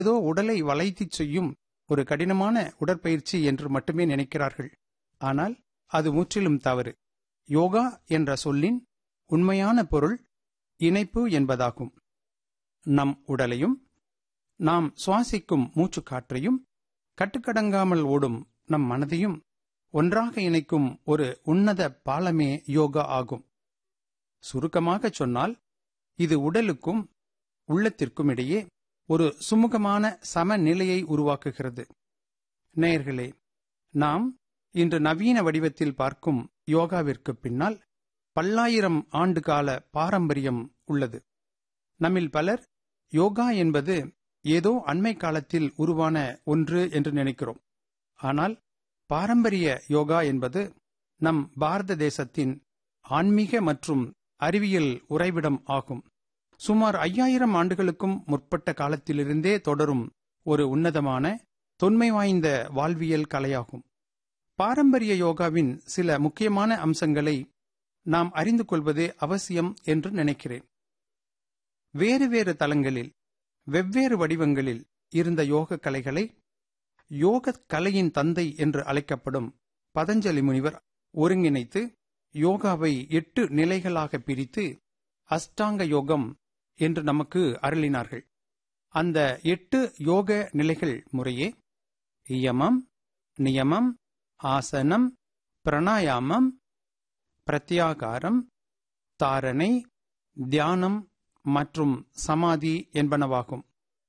ஏதோ உடலை வளைத்துச் செய்யும் ஒரு கடினமான உடற்பயிற்சி என்று மட்டுமே நினைக்கிறார்கள். ஆனால் அது முற்றிலும் தவறு. யோகா என்ற சொல்லின் உண்மையான பொருள் இணைப்பு என்பதாகும். நம் உடலையும் நாம் சுவாசிக்கும் மூச்சுக்காற்றையும் கட்டுக்கடங்காமல் ஓடும் நம் மனதையும் ஒன்றாக இணைக்கும் ஒரு உன்னத பாலமே யோகா ஆகும். சுருக்கமாக சொன்னால், இது உடலுக்கும் உள்ளத்திற்கும் இடையே ஒரு சுமூகமான சமநிலையை உருவாக்குகிறது. நேயர்களே, நாம் இன்று நவீன வடிவத்தில் பார்க்கும் யோகாவிற்கு பின்னால் பல்லாயிரம் ஆண்டுகால பாரம்பரியம் உள்ளது. நம்மில் பலர் யோகா என்பது ஏதோ அண்மை காலத்தில் உருவான ஒன்று என்று நினைக்கிறோம். ஆனால் பாரம்பரிய யோகா என்பது நம் பாரத தேசத்தின் ஆன்மீக மற்றும் அறிவியல் உறைவிடம் ஆகும். சுமார் 5000 ஆண்டுகளுக்கும் முற்பட்ட காலத்திலிருந்தே தொடரும் ஒரு உன்னதமான தொன்மை வாய்ந்த வாழ்வியல் கலையாகும். பாரம்பரிய யோகாவின் சில முக்கியமான அம்சங்களை நாம் அறிந்து கொள்வது அவசியம் என்று நினைக்கிறேன். வேறு வேறு தலங்களில் வெவ்வேறு வடிவங்களில் இருந்த யோக கலைகளை யோக கலையின் தந்தை என்று அழைக்கப்படும் பதஞ்சலி முனிவர் ஒருங்கிணைத்து யோகாவை 8 நிலைகளாக பிரித்து அஷ்டாங்க யோகம் என்று நமக்கு அருளினார்கள். அந்த 8 யோக நிலைகள் முறையே யமம், நியமம், ஆசனம், பிராணாயாமம், பிரத்யாகாரம், தாரணை, தியானம் மற்றும் சமாதி என்பனவாகும்.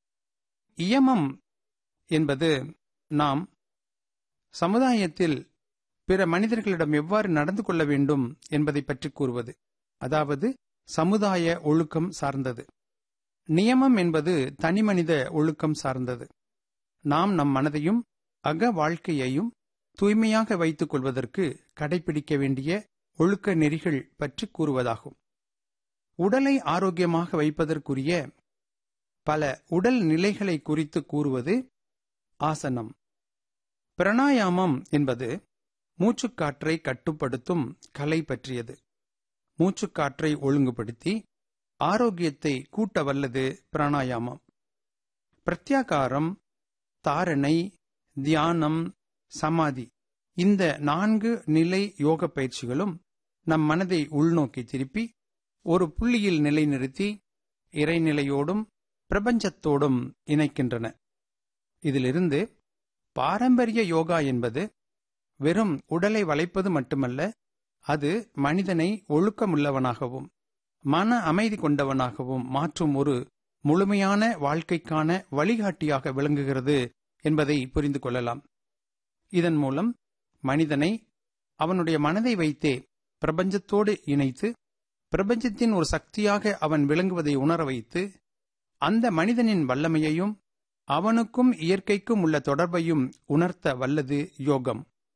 யமம் என்பது நாம் சமுதாயத்தில் பிற மனிதர்களிடம் எவ்வாறு நடந்து கொள்ள வேண்டும் என்பதை பற்றி கூறுவது, அதாவது சமுதாய ஒழுக்கம் சார்ந்தது. நியமம் என்பது தனிமனித ஒழுக்கம் சார்ந்தது. நாம் நம் மனதையும் அக வாழ்க்கையையும் தூய்மையாக வைத்துக் கொள்வதற்கு கடைபிடிக்க வேண்டிய ஒழுக்க நெறிகள் பற்றி கூறுவதாகும். உடலை ஆரோக்கியமாக வைப்பதற்குரிய பல உடல் நிலைகளை குறித்து கூறுவது ஆசனம். பிராணாயாமம் என்பது மூச்சுக்காற்றை கட்டுப்படுத்தும் கலை பற்றியது. மூச்சுக்காற்றை ஒழுங்குபடுத்தி ஆரோக்கியத்தை கூட்ட வல்லது பிராணாயாமம். பிரத்யாகாரம், தாரணை, தியானம், சமாதி இந்த 4 நிலை யோக பயிற்சிகளும் நம் மனதை உள்நோக்கி திருப்பி ஒரு புள்ளியில் நிலைநிறுத்தி இறைநிலையோடும் பிரபஞ்சத்தோடும் இணைக்கின்றன. இதிலிருந்து பாரம்பரிய யோகா என்பது வெறும் உடலை வளைப்பது மட்டுமல்ல, அது மனிதனை ஒழுக்கமுள்ளவனாகவும் மன அமைதி கொண்டவனாகவும் மாற்றும் ஒரு முழுமையான வாழ்க்கைக்கான வழிகாட்டியாக விளங்குகிறது என்பதை புரிந்து கொள்ளலாம். இதன் மூலம் மனிதனை அவனுடைய மனதை வைத்தே பிரபஞ்சத்தோடு இணைத்து பிரபஞ்சத்தின் ஒரு சக்தியாக அவன் விளங்குவதை உணர வைத்து அந்த மனிதனின் வல்லமையையும் அவனுக்கும் இயற்கைக்கும் உள்ள தொடர்பையும் உணர்த்த வல்லது யோகம்.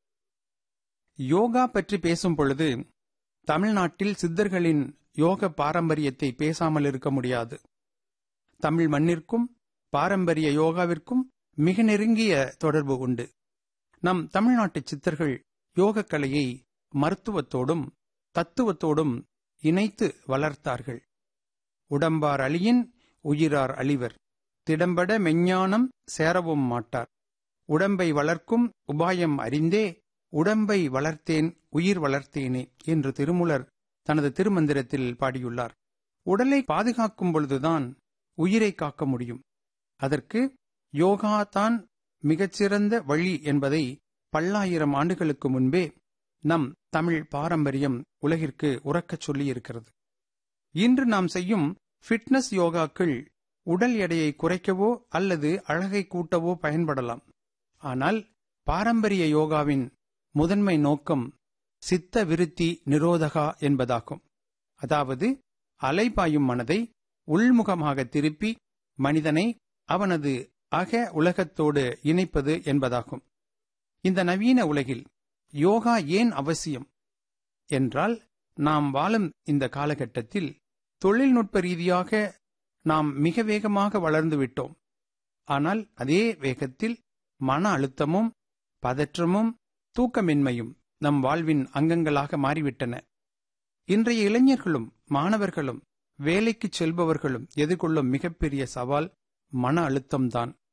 யோகா பற்றி பேசும் பொழுது தமிழ்நாட்டில் சித்தர்களின் யோக பாரம்பரியத்தை பேசாமல் இருக்க முடியாது. தமிழ் மண்ணிற்கும் பாரம்பரிய யோகாவிற்கும் மிக நெருங்கிய தொடர்பு உண்டு. நம் தமிழ்நாட்டு சித்தர்கள் யோகக்கலையை மருத்துவத்தோடும் தத்துவத்தோடும் இணைத்து வளர்த்தார்கள். உடம்பார் அழியின் உயிரார் அழிவர், திடம்பட மெஞ்ஞானம் சேரவும் மாட்டார், உடம்பை வளர்க்கும் உபாயம் அறிந்தே உடம்பை வளர்த்தேன் உயிர் வளர்த்தேனே என்று திருமூலர் தனது திருமந்திரத்தில் பாடியுள்ளார். உடலை பாதுகாக்கும் பொழுதுதான் உயிரை காக்க முடியும். அதற்கு யோகா தான் மிகச்சிறந்த வழி என்பதை பல்லாயிரம் ஆண்டுகளுக்கு முன்பே நம் தமிழ் பாரம்பரியம் உலகிற்கு உரக்கச் சொல்லியிருக்கிறது. இன்று நாம் செய்யும் ஃபிட்னஸ் யோகாக்கள் உடல் எடையை குறைக்கவோ அல்லது அழகை கூட்டவோ பயன்படலாம். ஆனால் பாரம்பரிய யோகாவின் முதன்மை நோக்கம் சித்த விருத்தி நிரோதகா என்பதாகும். அதாவது அலைபாயும் மனதை உள்முகமாக திருப்பி மனிதனை அவனது அக உலகத்தோடு இணைப்பது என்பதாகும். இந்த நவீன உலகில் யோகா ஏன் அவசியம் என்றால், நாம் வாழும் இந்த காலகட்டத்தில் தொழில்நுட்ப ரீதியாக நாம் மிக வேகமாக வளர்ந்து விட்டோம். ஆனால் அதே வேகத்தில் மன அழுத்தமும் பதற்றமும் தூக்கமின்மையும் நம் வாழ்வின் அங்கங்களாக மாறிவிட்டன. இன்றைய இளைஞர்களும் மாணவர்களும் வேலைக்கு செல்பவர்களும் எதிர்கொள்ளும் மிகப்பெரிய சவால் மன அழுத்தம்தான்.